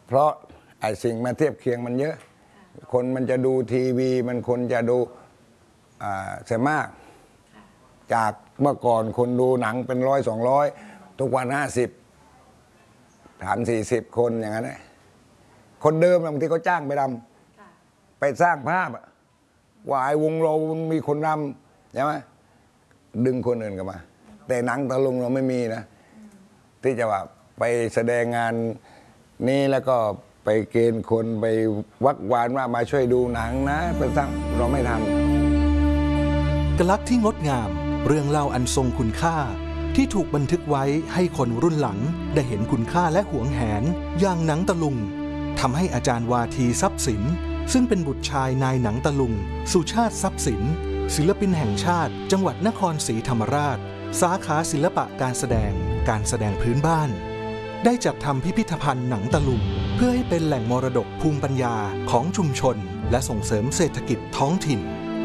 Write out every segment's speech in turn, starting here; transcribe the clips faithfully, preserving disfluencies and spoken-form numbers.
เพราะไอ้สิ่งมาเทียบเคียงมันเยอะคนมันจะดูทีวีมันคนจะดูอ่าเสียมากจากเมื่อก่อนคนดูหนังเป็นร้อยสองร้อยทุกวันห้าสิบถามสี่สิบคนอย่างนั้นคนเดิมบางทีเขาจ้างไปดำไปสร้างภาพว่าไอ้วงเรามีคนดำใช่ไหมดึงคนอื่นกันมาแต่หนังตะลุงเราไม่มีนะที่จะว่าไปแสดงงานนี้แล้วก็ไปเกณฑ์คนไปวักวานว่ามาช่วยดูหนังนะเป็นสร้างเราไม่ทำกลักษณ์ที่งดงามเรื่องเล่าอันทรงคุณค่าที่ถูกบันทึกไว้ให้คนรุ่นหลังได้เห็นคุณค่าและหวงแหนอย่างหนังตะลุงทำให้อาจารย์วาทีทรัพย์สินซึ่งเป็นบุตรชายนายหนังตะลุงสุชาติทรัพย์สินศิลปินแห่งชาติจังหวัดนครศรีธรรมราชสาขาศิลปะการแสดงการแสดงพื้นบ้านได้จัดทำพิพิธภัณฑ์หนังตะลุงเพื่อให้เป็นแหล่งมรดกภูมิปัญญาของชุมชนและส่งเสริมเศรษฐกิจท้องถิ่น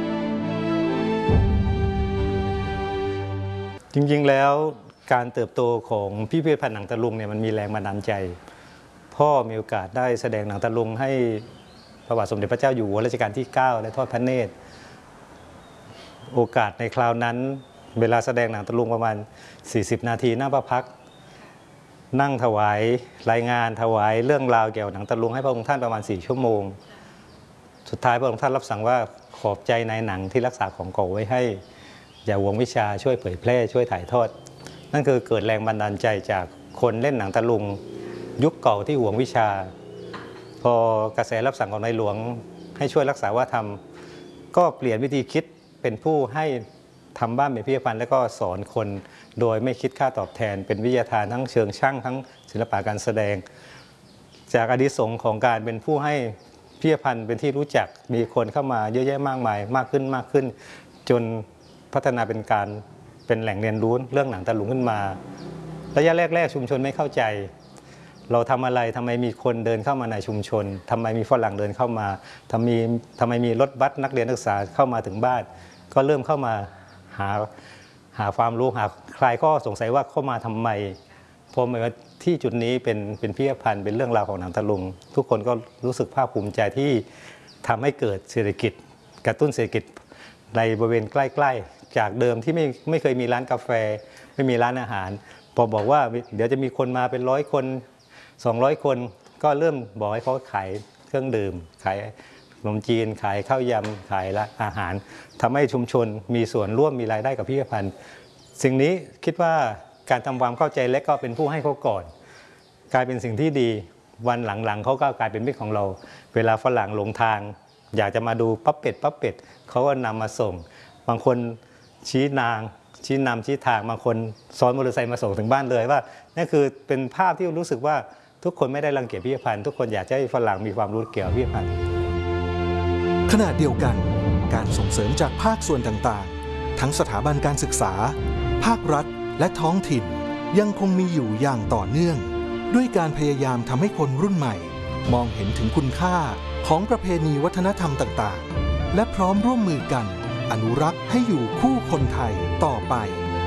จริงๆแล้วการเติบโตของพิพิธภัณฑ์หนังตะลุงเนี่ยมันมีแรงบันดาลใจพ่อมีโอกาสได้แสดงหนังตะลุงให้พระบาทสมเด็จพระเจ้าอยู่หัวรัชกาลที่เก้าและทอดพระเนตรโอกาสในคราวนั้นเวลาแสดงหนังตะลุงประมาณสี่สิบนาทีหน้าพระพักตร์นั่งถวายรายงานถวายเรื่องราวเกี่ยวกับหนังตะลุงให้พระองค์ท่านประมาณสี่ชั่วโมงสุดท้ายพระองค์ท่านรับสั่งว่าขอบใจนายหนังที่รักษาของเก่าไว้ให้อย่าหวงวิชาช่วยเผยแพร่ช่วยถ่ายทอดนั่นคือเกิดแรงบันดาลใจจากคนเล่นหนังตะลุงยุคเก่าที่หวงวิชาพอกระแสรับสั่งของในหลวงให้ช่วยรักษาวัฒนธรรมก็เปลี่ยนวิธีคิดเป็นผู้ให้ทำบ้านเป็นพิพิธภัณฑ์แล้วก็สอนคนโดยไม่คิดค่าตอบแทนเป็นวิทยาทานทั้งเชิงช่างทั้งศิลปะการแสดงจากอานิสงส์ของการเป็นผู้ให้พิพิธภัณฑ์เป็นที่รู้จักมีคนเข้ามาเยอะแยะมากมายมากขึ้นมากขึ้นจนพัฒนาเป็นการเป็นแหล่งเรียนรู้เรื่องหนังตะลุงขึ้นมาระยะแรกๆชุมชนไม่เข้าใจเราทำอะไรทำไมมีคนเดินเข้ามาในชุมชนทำไมมีฝรั่งเดินเข้ามาทำไมทำไมมีรถบัสนักเรียนนักศึกษาเข้ามาถึงบ้านก็เริ่มเข้ามาหาหาความรู้หาใครก็สงสัยว่าเข้ามาทำไมพอมาที่จุดนี้เป็นเป็นพิพิธภัณฑ์เป็นเรื่องราวของหนังตะลุงทุกคนก็รู้สึกภาคภูมิใจที่ทำให้เกิดเศรษฐกิจกระตุ้นเศรษฐกิจในบริเวณใกล้ๆจากเดิมที่ไม่ไม่เคยมีร้านกาแฟไม่มีร้านอาหารพอบอกว่าเดี๋ยวจะมีคนมาเป็นร้อยคนสองร้อยคนก็เริ่มบอกให้เขาขายเครื่องดื่มขายขนมจีนขายข้าวยำขายละอาหารทำให้ชุมชนมีส่วนร่วมมีรายได้กับพิพิธภัณฑ์สิ่งนี้คิดว่าการทำความเข้าใจและก็เป็นผู้ให้เขาก่อนกลายเป็นสิ่งที่ดีวันหลังๆเขาก็กลายเป็นมิตรของเราเวลาฝรั่งหลงทางอยากจะมาดูปั๊บเป็ดปั๊บเป็ดเขาก็นำมาส่งบางคนชี้นางชี้นำชี้ทางบางคนซ้อนมอเตอร์ไซค์มาส่งถึงบ้านเลยว่านั่นคือเป็นภาพที่รู้สึกว่าทุกคนไม่ได้รังเกียจพิพิธภัณฑ์ทุกคนอยากให้ฝรั่งมีความรู้เกี่ยวกับพิพิธภัณฑ์ขณะเดียวกันการส่งเสริมจากภาคส่วนต่างๆทั้งสถาบันการศึกษาภาครัฐและท้องถิ่นยังคงมีอยู่อย่างต่อเนื่องด้วยการพยายามทำให้คนรุ่นใหม่มองเห็นถึงคุณค่าของประเพณีวัฒนธรรมต่างๆและพร้อมร่วมมือกันอนุรักษ์ให้อยู่คู่คนไทยต่อไป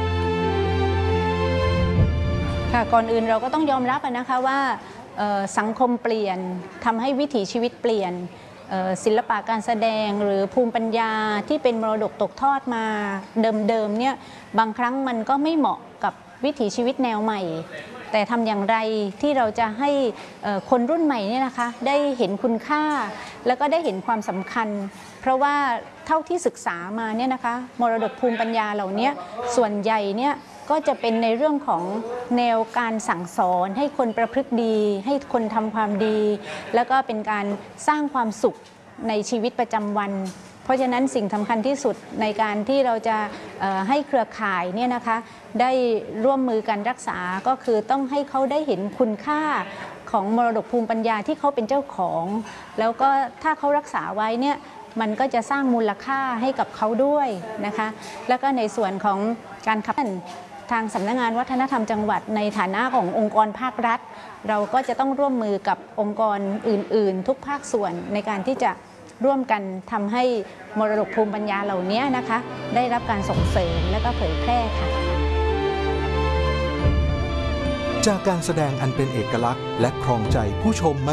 ค่ะก่อนอื่นเราก็ต้องยอมรับนะคะว่าสังคมเปลี่ยนทำให้วิถีชีวิตเปลี่ยนศิลปะการแสดงหรือภูมิปัญญาที่เป็นมรดกตกทอดมาเดิมๆเนี่ยบางครั้งมันก็ไม่เหมาะกับวิถีชีวิตแนวใหม่แต่ทำอย่างไรที่เราจะให้คนรุ่นใหม่เนี่ยนะคะได้เห็นคุณค่าแล้วก็ได้เห็นความสำคัญเพราะว่าเท่าที่ศึกษามาเนี่ยนะคะมรดกภูมิปัญญาเหล่านี้ส่วนใหญ่เนี่ยก็จะเป็นในเรื่องของแนวการสั่งสอนให้คนประพฤติดีให้คนทำความดีแล้วก็เป็นการสร้างความสุขในชีวิตประจำวันเพราะฉะนั้นสิ่งสำคัญที่สุดในการที่เราจะให้เครือข่ายเนี่ยนะคะได้ร่วมมือกันรักษาก็คือต้องให้เขาได้เห็นคุณค่าของมรดกภูมิปัญญาที่เขาเป็นเจ้าของแล้วก็ถ้าเขารักษาไว้เนี่ยมันก็จะสร้างมูลค่าให้กับเขาด้วยนะคะแล้วก็ในส่วนของการขับทางสำนักงานวัฒนธรรมจังหวัดในฐานะขององค์กรภาครัฐเราก็จะต้องร่วมมือกับองค์กรอื่นๆทุกภาคส่วนในการที่จะร่วมกันทำให้มรดกภูมิปัญญาเหล่านี้นะคะได้รับการส่งเสริมและก็เผยแพร่ค่ะจากการแสดงอันเป็นเอกลักษณ์และครองใจผู้ชมมา